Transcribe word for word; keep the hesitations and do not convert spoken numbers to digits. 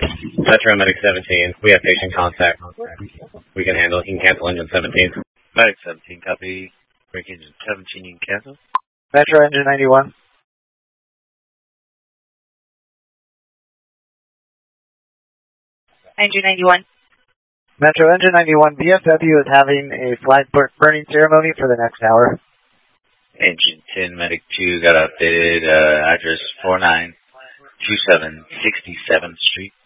Metro Medic seventeen, we have patient contact. We can handle it. You can cancel engine seventeen. Medic seventeen, copy. Break engine seventeen, you can cancel. Metro engine ninety-one. Engine ninety-one. Metro engine ninety-one, V F W is having a flag burning ceremony for the next hour. Engine ten, Medic two, got updated, uh, address four nine two seven sixty-seventh Street.